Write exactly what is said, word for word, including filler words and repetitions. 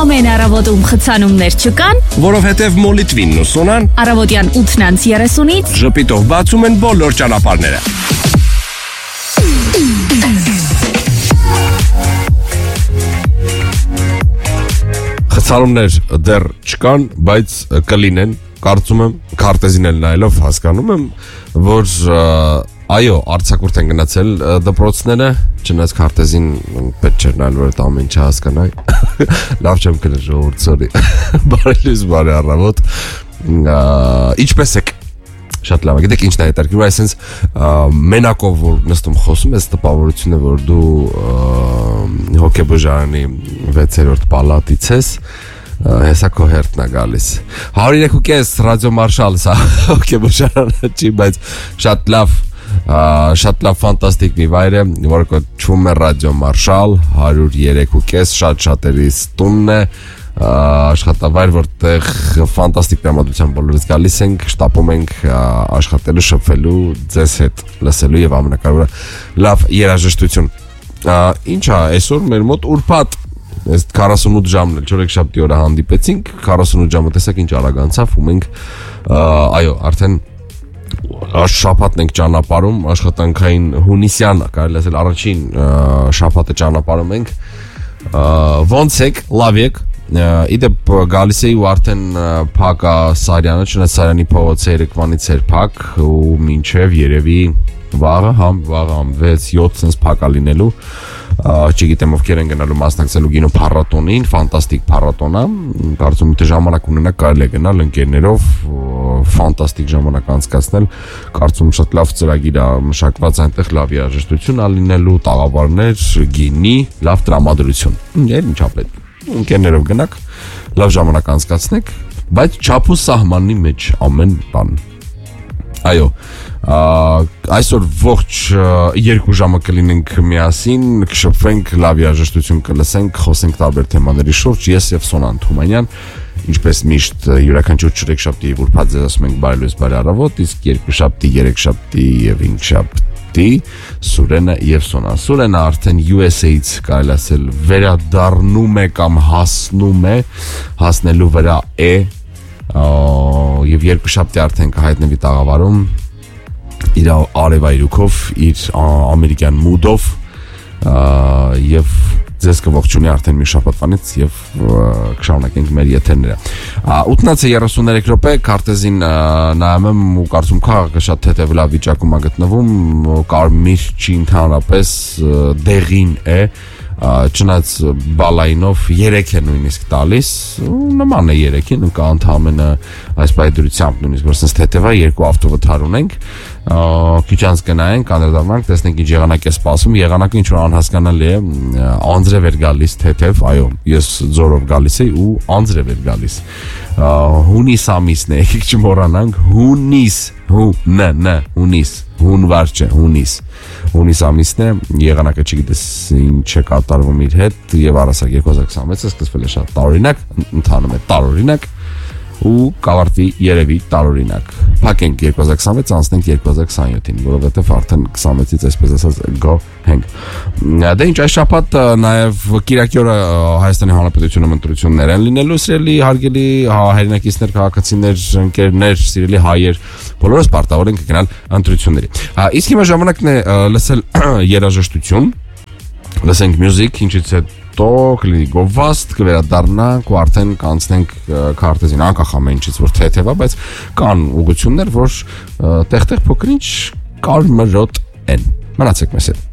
Ամեն առավոտում խցանումներ չկան, որովհետև Մոլիտվինն ու Սոնան առավոտյան ութից երեսունից ժպիտով բացում են բոլոր ճանապարհները։ Խցանումներ դեռ չկան, բայց կլինեն, կարծում եմ, քարտեզին էլ նայելով հասկանում եմ, որ այո, արձակուրդ են գնացել դպրոցները, չնայած քարտեզին պետք չէր նայել, որ այդ ամեն ինչ հասկանայի։ Լավ չեմ կներ ժողովուրդ, sorry։ Բարելույս, բարի առավոտ։ Ինչպես եք։ Շատ լավ է, գիտեք ինչն է հետաքրքիր, այսինքն մենակով որ նստում խոսում ես, տպավորություն է, որ դու հոկեբոժարանի վեցերորդ պալատից ես, հեսա քո հերթն է գալիս։ հարյուր երեք ու կես ռադիո մարշալ, սա հոկեբոժարանը չի, բայց շատ լավ, շատ լավ ֆանտաստիկ մի վայր է, որ կոչվում է ռադիո մարշալ, հարյուր երեք ու կես, շատ շատերիս տունն է, աշխատավայր, որտեղ ֆանտաստիկ տրամադրությամբ բոլորից գալիս ենք, շտապում ենք աշխատելու, շփվելու, ձեզ հետ լսելու եւ ամենակարևորը լավ երաժշտություն։ Ինչ է, այսօր մեր մոտ ուրբաթ, այս քառասունութ ժամն էլ չորեքշաբթի օրը հանդիպեցինք, քառասունութ ժամը տեսեք ինչ արագ անցավ ու մենք այո, արդեն շաբաթն ենք ճանապարհում, աշխատանքային հունիսյան, կարելի ասել առաջին շաբաթը ճանապարհում ենք։ Ոնց եք, լավ եք։ Իդեպ գալիս էի ու արդեն փակա Սարյանը, չնայած Սարյանի փողոցը երեկվանից էր փակ ու մինչև երևի վաղը համ վաղը համ վեց յոթ sense փակա լինելու, չգիտեմ ովքեր են գնալու մասնակցելու գինո փառատոնին, ֆանտաստիկ փառատոն է, կարծում եմ թե ժամանակ ունենա կարելի է գնալ ընկերներով, ֆանտաստիկ ժամանակ անցկացնել, կարծում շատ լավ ծրագիր է մշակված այնտեղ, լավ երաժշտություն ա լինելու, տաղավարներ, գինի, լավ տրամադրություն։ Ինչ ա պետք։ Ընկերներով գնաք, լավ ժամանակ անցկացնեք, բայց չափու սահմանի մեջ ամեն բան։ Այո, այսօր ողջ երկու ժամը կլինենք միասին, կշփվենք, լավ երաժշտություն կլսենք, խոսենք տարբեր թեմաների շուրջ, ես եւ Սոնան Թումանյան, ինչպես միշտ յուրաքանչյուր չորեքշաբթի եւ ուրբաթ ձեզ ասում ենք բարելույս, բարի առավոտ, իսկ երկուշաբթի, երեքշաբթի եւ հինգշաբթի Սուրենը եւ Սոնան։ Սուրենը արդեն յու էս էից կարելի ասել վերադառնում է կամ հասնում է, հասնելու վրա է եւ երկուշաբթի արդեն կհայտնվի տաղավարում իր արևայրուքով, իր ամերիկյան մուդով եւ ձեզ կողջունի արդեն մի շաբաթվանից եւ կշարունակենք մեր եթերները։ ութից երեսուներեք րոպե քարտեզին նայում եմ ու կարծում քաղաքը շատ թեթևլավ վիճակում է գտնվում, կարմիր չի ընդհանրապես դեղին է, չնայած բալայնով երեք է նույնիսկ տալիս, նման է երեքին, կա ընդհանրապես այս բայդրությամբ նույնիսկ որ sense թեթև է, երկու ավտովթար ունենք, քիչ անց կնայենք, անդրադառնանք, տեսնենք ինչ եղանակ է սպասում, եղանակը ինչ որ անհասկանալի է, անձրև էր գալիս թեթև, այո, ես ձորով գալիս էի ու անձրև էր գալիս։ Հունիս ամիսն է, եկեք չմոռանանք, հունիս, հուն, ն, հունիս, հունվար չէ, հունիս։ Հունիս ամիսն է, եղանակը չգիտես ինչ է կատարվում իր հետ եւ առասարակ երկու հազար քսանվեցը սկսվել է շատ տարօրինակ, ընթանում է տարօրինակ ու կավարտվի երևի տարօրինակ։ Փակենք երկու հազար քսանվեց, անցնենք երկու հազար քսանյոթին, որովհետեւ արդեն քսանվեցից այսպես ասած գո հենք։ Դե ինչ այս շաբաթ նաեւ Կիրակի օրը Հայաստանի Հանրապետությունում ընտրություններ են լինելու, սիրելի հարգելի հայրենակիցներ, քաղաքացիներ, ընկերներ, սիրելի հայեր, բոլորս պարտավոր ենք գնալ ընտրությունների։ Իսկ հիմա ժամանակն է լսել երաժշտություն, լսենք մյուզիք, ինչից է հետո կլինի գովաստ, կվերադառնանք ու արդեն կանցնենք քարտեզին, անկախ ամեն ինչից, որ թեթև է, բայց կան ուղղություններ, որ տեղ-տեղ փոքր-ինչ կարմրոտ են։ Մնացեք մեզ հետ։